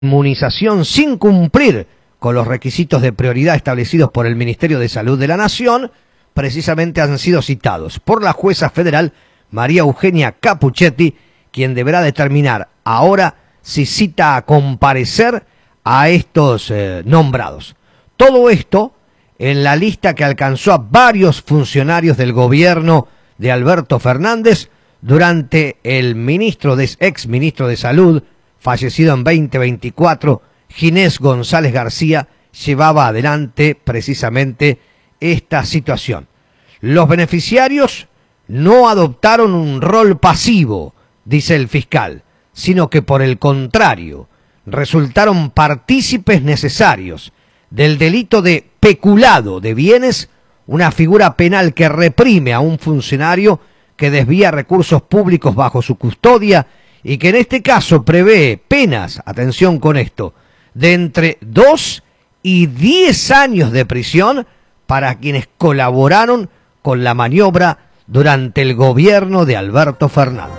inmunización sin cumplir con los requisitos de prioridad establecidos por el Ministerio de Salud de la Nación, precisamente han sido citados por la jueza federal María Eugenia Capuchetti, quien deberá determinar ahora si cita a comparecer a estos nombrados. Todo esto en la lista que alcanzó a varios funcionarios del gobierno de Alberto Fernández durante el ex ministro de Salud, fallecido en 2024, Ginés González García, llevaba adelante precisamente esta situación. Los beneficiarios no adoptaron un rol pasivo, dice el fiscal, sino que por el contrario, resultaron partícipes necesarios del delito de peculado de bienes, una figura penal que reprime a un funcionario que desvía recursos públicos bajo su custodia y que en este caso prevé penas, atención con esto, de entre 2 y 10 años de prisión para quienes colaboraron con la maniobra durante el gobierno de Alberto Fernández.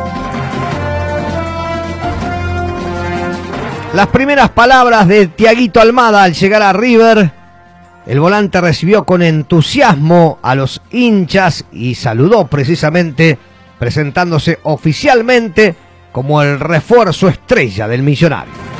Las primeras palabras de Thiaguito Almada al llegar a River, el volante recibió con entusiasmo a los hinchas y saludó precisamente presentándose oficialmente como el refuerzo estrella del Millonario.